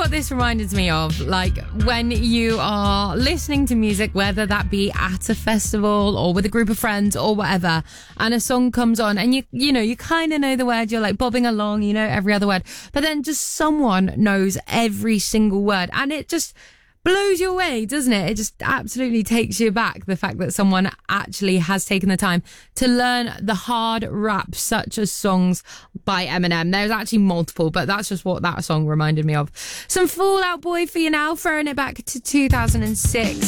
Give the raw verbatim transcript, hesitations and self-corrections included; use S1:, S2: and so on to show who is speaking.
S1: what this reminded me of? Like when you are listening to music, whether that be at a festival or with a group of friends or whatever, and a song comes on and you, you know, you kind of know the word, you're like bobbing along, you know, every other word, but then just someone knows every single word and it just blows you away, doesn't it? It just absolutely takes you back, the fact that someone actually has taken the time to learn the hard rap, such as songs by Eminem. There's actually multiple, but that's just what that song reminded me of. Some Fall Out Boy for you now, throwing it back to two thousand six.